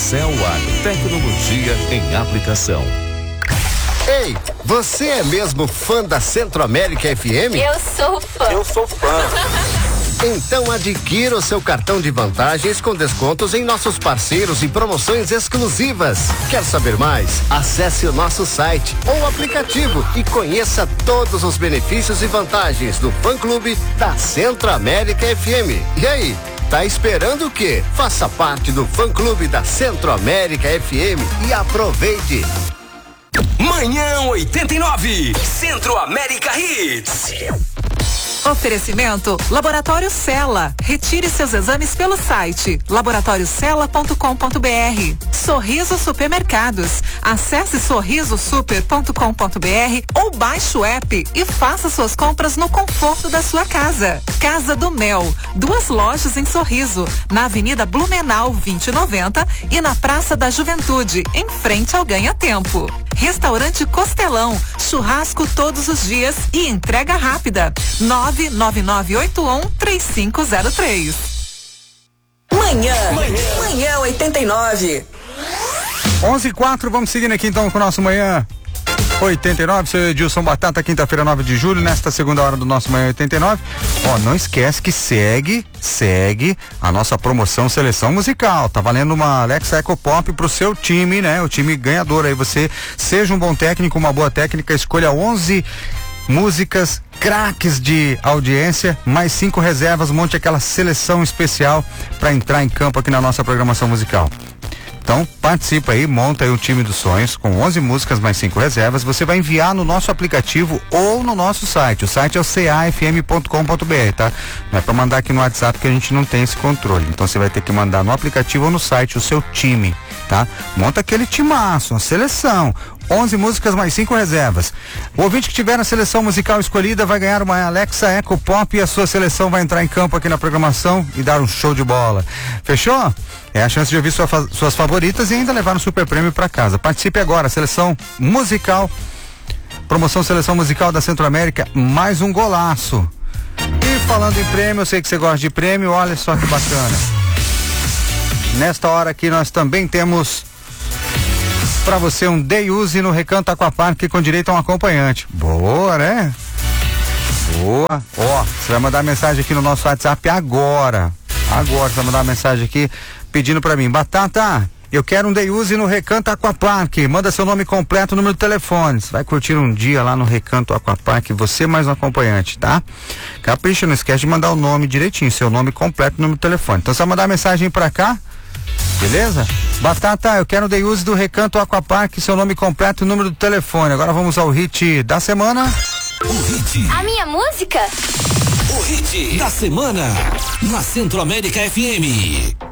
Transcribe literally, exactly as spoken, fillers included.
Cell Ar, tecnologia em aplicação. Ei, você é mesmo fã da Centro-América F M? Eu sou fã. Eu sou fã. Então adquira o seu cartão de vantagens com descontos em nossos parceiros e promoções exclusivas. Quer saber mais? Acesse o nosso site ou aplicativo e conheça todos os benefícios e vantagens do fã-clube da Centro-América F M. E aí, tá esperando o quê? Faça parte do fã-clube da Centro-América F M e aproveite. Manhã oitenta e nove, Centro-América Hits. Oferecimento Laboratório Cella. Retire seus exames pelo site laboratório cella ponto com ponto br. Sorriso Supermercados. Acesse sorriso super ponto com ponto br ou baixe o app e faça suas compras no conforto da sua casa. Casa do Mel. Duas lojas em Sorriso, na Avenida Blumenau vinte e noventa e na Praça da Juventude, em frente ao Ganha Tempo. Restaurante Costelão. Churrasco todos os dias e entrega rápida. nove nove nove oito um três cinco zero três. Manhã, manhã, manhã oitenta e nove. onze e quatro, vamos seguindo aqui então com o nosso Manhã oitenta e nove, seu Edilson Batata, quinta-feira, nove de julho, nesta segunda hora do nosso Manhã oitenta e nove. Ó, não esquece que segue, segue a nossa promoção Seleção Musical. Tá valendo uma Alexa Eco Pop pro seu time, né? O time ganhador aí. Você seja um bom técnico, uma boa técnica, escolha onze músicas, craques de audiência, mais cinco reservas, monte aquela seleção especial para entrar em campo aqui na nossa programação musical. Então participa aí, monta aí o time dos sonhos com onze músicas mais cinco reservas. Você vai enviar no nosso aplicativo ou no nosso site. O site é o c a f m ponto com ponto b r, tá? Não é para mandar aqui no WhatsApp que a gente não tem esse controle. Então você vai ter que mandar no aplicativo ou no site o seu time, tá? Monta aquele timaço, uma seleção. onze músicas mais cinco reservas. O ouvinte que tiver a seleção musical escolhida vai ganhar uma Alexa Eco Pop e a sua seleção vai entrar em campo aqui na programação e dar um show de bola. Fechou? É a chance de ouvir sua, suas favoritas e ainda levar um super prêmio para casa. Participe agora, seleção musical, promoção Seleção Musical da Centro-América, mais um golaço. E falando em prêmio, eu sei que você gosta de prêmio, olha só que bacana. Nesta hora aqui nós também temos para você um day use no Recanto Aquapark com direito a um acompanhante. Boa, né? Boa. Ó, você vai mandar mensagem aqui no nosso WhatsApp agora. Agora você vai mandar mensagem aqui pedindo para mim: Batata, eu quero um day use no Recanto Aquapark. Manda seu nome completo, número de telefone. Você vai curtir um dia lá no Recanto Aquapark, você mais um acompanhante, tá? Capricha, não esquece de mandar o nome direitinho, seu nome completo, número de telefone. Então você vai mandar mensagem para cá. Beleza? Batata, eu quero o day use do Recanto Aquapark, seu nome completo e número do telefone. Agora vamos ao hit da semana. O hit. A minha música? O hit da semana na Centro-América F M.